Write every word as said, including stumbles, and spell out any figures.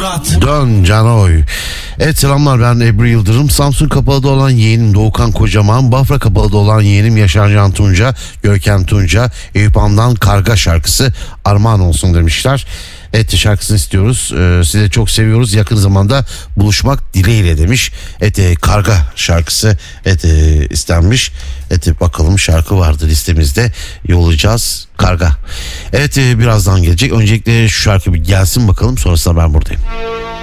Murat. Dön Canoy. Evet, selamlar, ben Ebru Yıldırım. Samsun Kapalı'da olan yeğenim Doğukan Kocaman, Bafra Kapalı'da olan yeğenim Yaşar Can Tunca, Görkem Tunca, Eyüp Han'dan Karga şarkısı armağan olsun demişler. Evet, şarkısını istiyoruz. Ee, sizi çok seviyoruz. Yakın zamanda buluşmak dileğiyle demiş. Evet, e, Karga şarkısı evet, e, istenmiş. Evet, e, bakalım, şarkı vardı listemizde. Yollayacağız. Karga. Evet, e, birazdan gelecek. Öncelikle şu şarkı bir gelsin bakalım. Sonrasında ben buradayım.